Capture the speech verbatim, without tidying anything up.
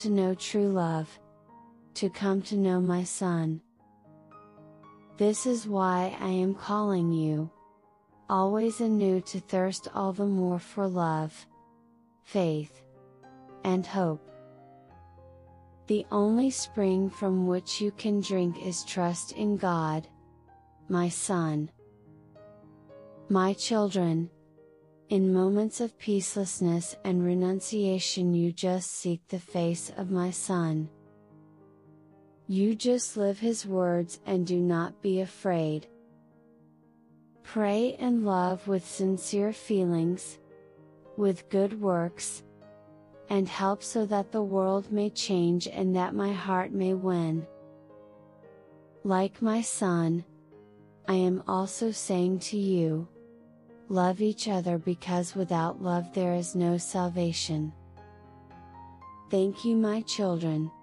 to know true love, to come to know my Son. This is why I am calling you, always anew, to thirst all the more for love, faith, and hope. The only spring from which you can drink is trust in God, my Son. My children, in moments of peacelessness and renunciation you just seek the face of my Son. You just live His words and do not be afraid. Pray and love with sincere feelings, with good works, and help so that the world may change and that my heart may win. Like my Son, I am also saying to you, love each other, because without love there is no salvation. Thank you, my children.